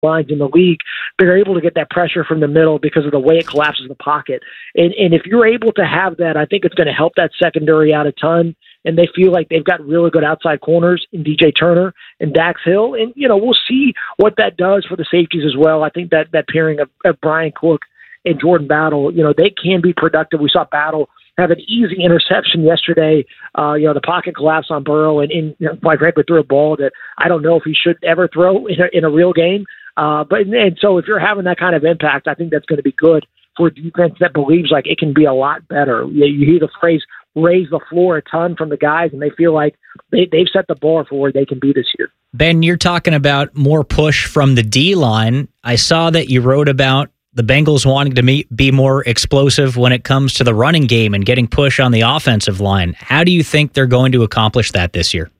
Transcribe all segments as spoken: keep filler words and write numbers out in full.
lines in the league. They're able to get that pressure from the middle because of the way it collapses the pocket. And, and if you're able to have that, I think it's going to help that secondary out a ton. And they feel like they've got really good outside corners in D J Turner and Dax Hill. And, you know, we'll see what that does for the safeties as well. I think that that pairing of, of Brian Cook and Jordan Battle, you know, they can be productive. We saw Battle have an easy interception yesterday. Uh, you know, the pocket collapse on Burrow and, and you know, quite frankly, threw a ball that I don't know if he should ever throw in a, in a real game. Uh, but and so if you're having that kind of impact, I think that's going to be good for a defense that believes like it can be a lot better. You, you hear the phrase raise the floor a ton from the guys, and they feel like they, they've set the bar for where they can be this year. Ben, you're talking about more push from the D-line. I saw that you wrote about the Bengals wanting to meet, be more explosive when it comes to the running game and getting push on the offensive line. How do you think they're going to accomplish that this year?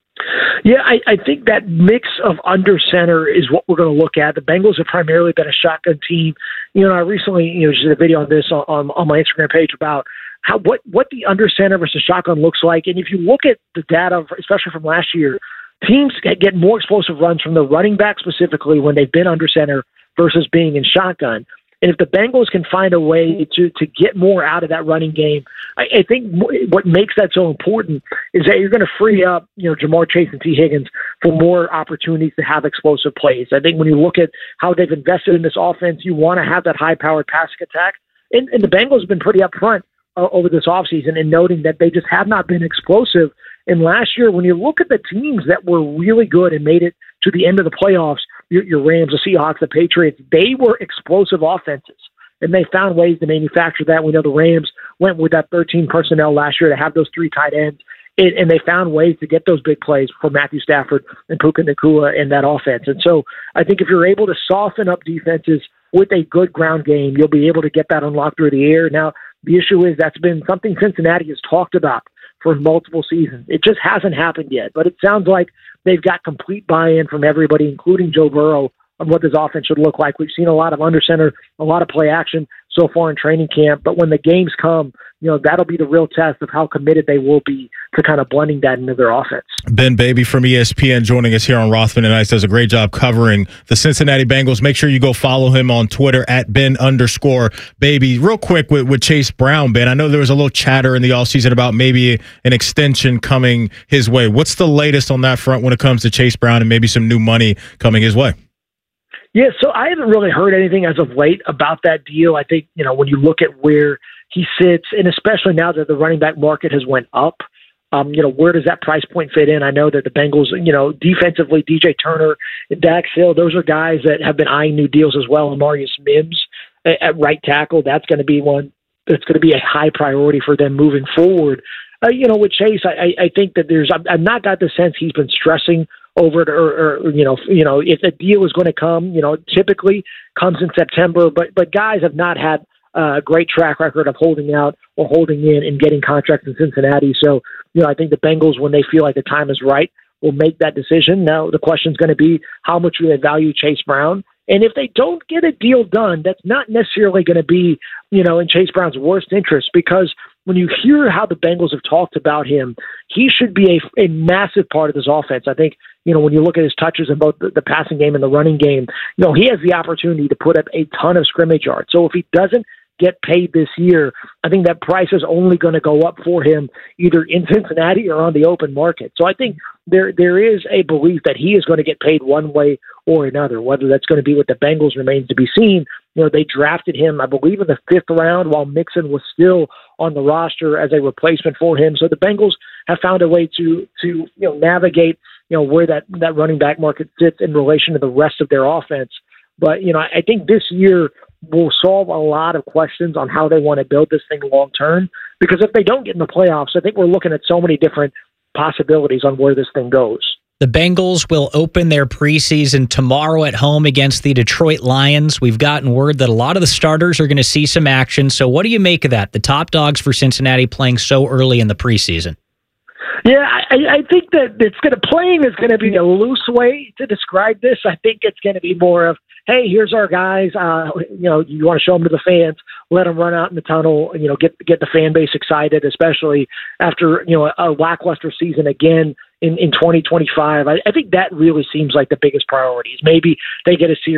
Yeah, I, I think that mix of under center is what we're going to look at. The Bengals have primarily been a shotgun team. You know, I recently, you know, did a video on this on, on, on my Instagram page about how what, what the under center versus shotgun looks like. And if you look at the data, especially from last year, teams get more explosive runs from the running back specifically when they've been under center versus being in shotgun. And if the Bengals can find a way to to get more out of that running game, I, I think what makes that so important is that you're going to free up, you know, Jamar Chase and T. Higgins for more opportunities to have explosive plays. I think when you look at how they've invested in this offense, you want to have that high-powered passing attack. And, and the Bengals have been pretty upfront uh, over this offseason in noting that they just have not been explosive. And last year, when you look at the teams that were really good and made it to the end of the playoffs, your, your Rams, the Seahawks, the Patriots, they were explosive offenses. And they found ways to manufacture that. We know the Rams went with that thirteen personnel last year to have those three tight ends. And, and they found ways to get those big plays for Matthew Stafford and Puka Nacua in that offense. And so I think if you're able to soften up defenses with a good ground game, you'll be able to get that unlocked through the air. Now, the issue is that's been something Cincinnati has talked about for multiple seasons. It just hasn't happened yet. But it sounds like they've got complete buy-in from everybody, including Joe Burrow, on what this offense should look like. We've seen a lot of under center, a lot of play action so far in training camp. But when the games come, you know, that'll be the real test of how committed they will be to kind of blending that into their offense. Ben Baby from E S P N joining us here on Rothman and Ice does a great job covering the Cincinnati Bengals. Make sure you go follow him on Twitter at Ben underscore Baby. Real quick with, with Chase Brown, Ben, I know there was a little chatter in the offseason about maybe an extension coming his way. What's the latest on that front when it comes to Chase Brown and maybe some new money coming his way? Yeah, so I haven't really heard anything as of late about that deal. I think, you know, when you look at where he sits, and especially now that the running back market has went up, um, you know, where does that price point fit in? I know that the Bengals, you know, defensively, D J Turner and Dax Hill, those are guys that have been eyeing new deals as well. Amarius Mims at, at right tackle, that's going to be one that's going to be a high priority for them moving forward. Uh, you know, with Chase, I, I think that there's, I've, I've not got the sense he's been stressing over it, or, or you know, you know, if a deal is going to come, you know, typically comes in September, but but guys have not had a great track record of holding out or holding in and getting contracts in Cincinnati. So, you know, I think the Bengals, when they feel like the time is right, will make that decision. Now, the question is going to be, how much do they value Chase Brown? And if they don't get a deal done, that's not necessarily going to be, you know, in Chase Brown's worst interest, because when you hear how the Bengals have talked about him, he should be a, a massive part of this offense. I think, you know, when you look at his touches in both the, the passing game and the running game, you know, he has the opportunity to put up a ton of scrimmage yards. So if he doesn't get paid this year, I think that price is only going to go up for him either in Cincinnati or on the open market. So I think there there is a belief that he is going to get paid one way or another. Whether that's going to be with the Bengals remains to be seen. You know, they drafted him, I believe, in the fifth round while Mixon was still on the roster as a replacement for him. So the Bengals have found a way to to you know navigate you know where that that running back market sits in relation to the rest of their offense. But you know, I think this year will solve a lot of questions on how they want to build this thing long term. Because if they don't get in the playoffs, I think we're looking at so many different possibilities on where this thing goes. The Bengals will open their preseason tomorrow at home against the Detroit Lions. We've gotten word that a lot of the starters are going to see some action. So what do you make of that? The top dogs for Cincinnati playing so early in the preseason. Yeah, I, I think that it's going to playing is going to be a loose way to describe this. I think it's going to be more of, hey, here's our guys. Uh, you know, you want to show them to the fans, let them run out in the tunnel. You know, get get the fan base excited, especially after you know a, a lackluster season again in in twenty twenty-five. I, I think that really seems like the biggest priority. Is maybe they get a series.